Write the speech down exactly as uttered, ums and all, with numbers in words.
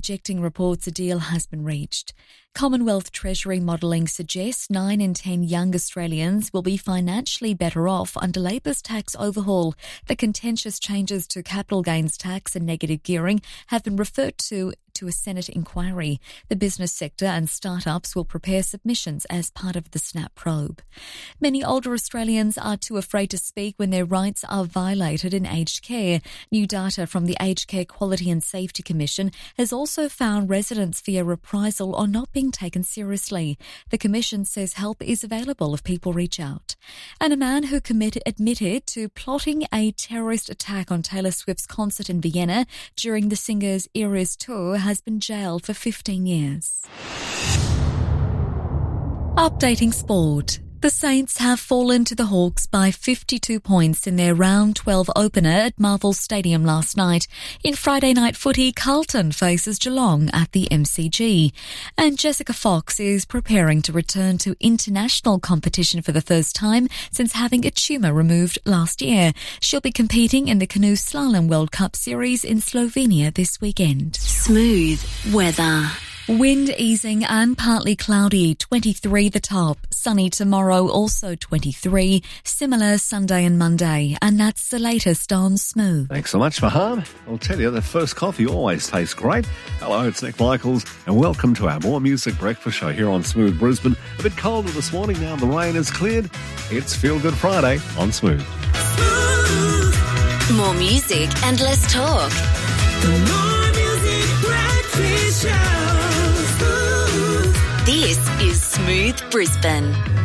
rejecting reports a deal has been reached. Commonwealth Treasury modelling suggests nine in ten young Australians will be financially better off under Labor's tax overhaul. The contentious changes to capital gains tax and negative gearing have been referred to to a Senate inquiry. The business sector and startups will prepare submissions as part of the SNAP probe. Many older Australians are too afraid to speak when their rights are violated in aged care. New data from the Aged Care Quality and Safety Commission has also found residents fear reprisal or not being taken seriously. The Commission says help is available if people reach out. And a man who committed, admitted to plotting a terrorist attack on Taylor Swift's concert in Vienna during the singer's Eras tour has been jailed for fifteen years. Updating sport. The Saints have fallen to the Hawks by fifty-two points in their round twelve opener at Marvel Stadium last night. In Friday night footy, Carlton faces Geelong at the M C G. And Jessica Fox is preparing to return to international competition for the first time since having a tumour removed last year. She'll be competing in the Canoe Slalom World Cup Series in Slovenia this weekend. Smooth weather. Wind easing and partly cloudy, twenty-three the top. Sunny tomorrow, also twenty-three. Similar Sunday and Monday. And that's the latest on Smooth. Thanks so much, Faham. I'll tell you, the first coffee always tastes great. Hello, it's Nick Michaels, and welcome to our More Music Breakfast show here on Smooth Brisbane. A bit colder this morning now, the rain has cleared. It's Feel Good Friday on Smooth. Smooth. More music and less talk. The More Music Breakfast show. This is Smooth Brisbane.